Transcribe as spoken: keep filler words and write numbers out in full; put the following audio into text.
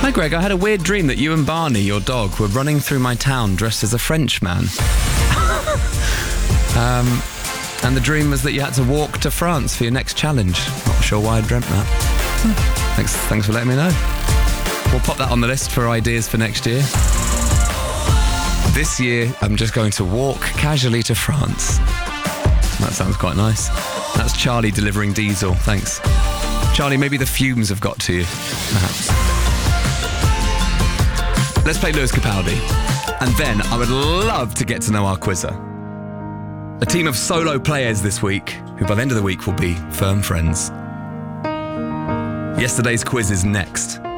Hi Greg, I had a weird dream that you and Barney, your dog, were running through my town dressed as a French man. um, and the dream was that you had to walk to France for your next challenge. Not sure why I dreamt that. Thanks, thanks for letting me know. We'll pop that on the list for ideas for next year. This year, I'm just going to walk casually to France. That sounds quite nice. That's Charlie delivering diesel, thanks. Charlie, maybe the fumes have got to you, perhaps. Let's play Lewis Capaldi. And then I would love to get to know our quizzer. A team of solo players this week, who by the end of the week will be firm friends. Yesterday's quiz is next.